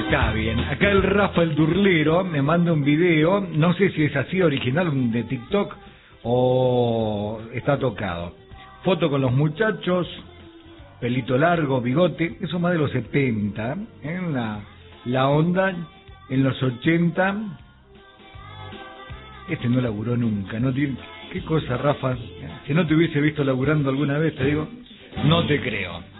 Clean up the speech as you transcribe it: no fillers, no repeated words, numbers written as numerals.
Está bien. Acá el Rafael Durlero me manda un video, no sé si es así original de TikTok o está tocado. Foto con los muchachos, pelito largo, bigote, eso más de los 70, ¿eh? La onda en los 80. Este no laburó nunca, no tiene... ¿Qué cosa, Rafa? Si no te hubiese visto laburando alguna vez, te digo, no te creo.